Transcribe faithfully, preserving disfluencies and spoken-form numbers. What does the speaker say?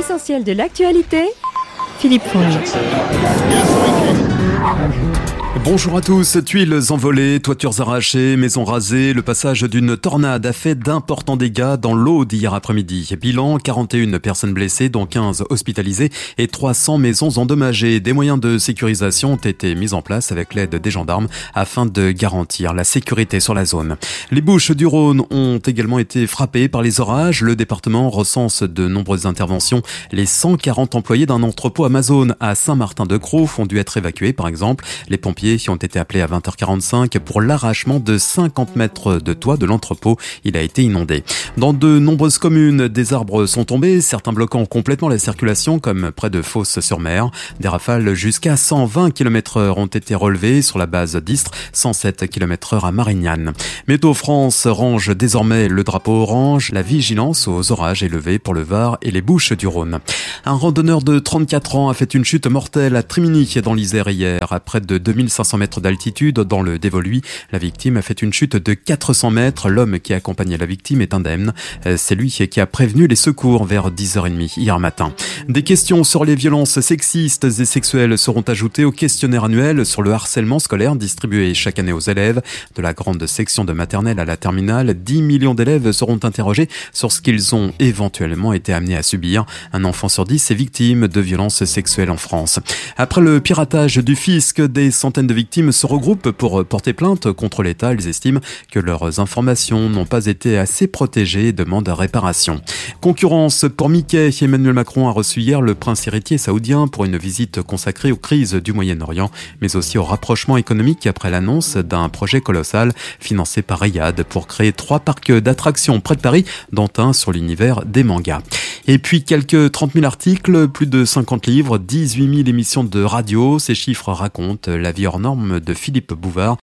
L'essentiel de l'actualité, Philippe Fonge. Bonjour à tous. Tuiles envolées, toitures arrachées, maisons rasées. Le passage d'une tornade a fait d'importants dégâts dans l'Aude hier après-midi. Bilan, quarante et une personnes blessées, dont quinze hospitalisées et trois cents maisons endommagées. Des moyens de sécurisation ont été mis en place avec l'aide des gendarmes afin de garantir la sécurité sur la zone. Les Bouches-du-Rhône ont également été frappées par les orages. Le département recense de nombreuses interventions. Les cent quarante employés d'un entrepôt Amazon à Saint-Martin-de-Crau ont dû être évacués, par exemple. Les pompiers qui ont été appelés à vingt heures quarante-cinq pour l'arrachement de cinquante mètres de toit de l'entrepôt. Il a été inondé. Dans de nombreuses communes, des arbres sont tombés, certains bloquant complètement la circulation, comme près de Fos-sur-Mer. Des rafales jusqu'à cent vingt kilomètres heure ont été relevées sur la base d'Istres, cent sept kilomètres heure à Marignane. Météo France range désormais le drapeau orange. La vigilance aux orages est levée pour le Var et les Bouches-du-Rhône. Un randonneur de trente-quatre ans a fait une chute mortelle à Trimini dans l'Isère hier, à près de deux mille cinq cents mètres d'altitude dans le Dévoluy. La victime a fait une chute de quatre cents mètres. L'homme qui accompagnait la victime est indemne. C'est lui qui a prévenu les secours vers dix heures trente hier matin. Des questions sur les violences sexistes et sexuelles seront ajoutées au questionnaire annuel sur le harcèlement scolaire distribué chaque année aux élèves. De la grande section de maternelle à la terminale, dix millions d'élèves seront interrogés sur ce qu'ils ont éventuellement été amenés à subir. Un enfant sur dix est victime de violences sexuelles en France. Après le piratage du fisc, des centaines de victimes se regroupent pour porter plainte contre l'État. Ils estiment que leurs informations n'ont pas été assez protégées et demandent réparation. Concurrence pour Mickey. Emmanuel Macron a reçu hier le prince héritier saoudien pour une visite consacrée aux crises du Moyen-Orient, mais aussi au rapprochement économique après l'annonce d'un projet colossal financé par Riyad pour créer trois parcs d'attractions près de Paris, dont un sur l'univers des mangas. Et puis quelques trente mille articles, plus de cinquante livres, dix-huit mille émissions de radio. Ces chiffres racontent la vie hors norme de Philippe Bouvard,